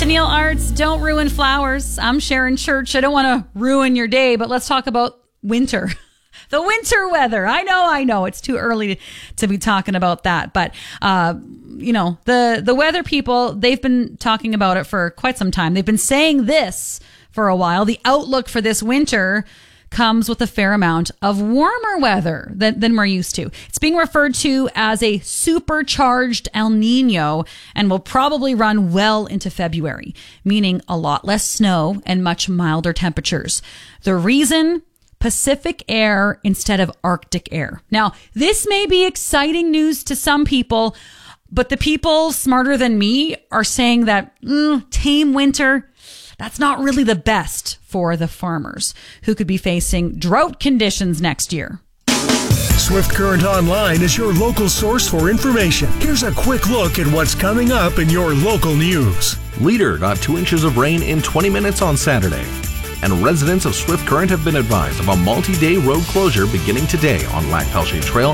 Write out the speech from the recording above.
Tennille Arts, don't ruin flowers. I'm Sharon Church. I don't want to ruin your day, but let's talk about winter. The winter weather. I know. It's too early to be talking about that. But, the weather people, they've been talking about it for quite some time. They've been saying this for a while. The outlook for this winter comes with a fair amount of warmer weather than we're used to. It's being referred to as a supercharged El Nino and will probably run well into February, meaning a lot less snow and much milder temperatures. The reason? Pacific air instead of Arctic air. Now, this may be exciting news to some people, but the people smarter than me are saying that tame winter, that's not really the best for the farmers who could be facing drought conditions next year. Swift Current Online is your local source for information. Here's a quick look at what's coming up in your local news. Leader got 2 inches of rain in 20 minutes on Saturday. And residents of Swift Current have been advised of a multi-day road closure beginning today on Lac Pelche Trail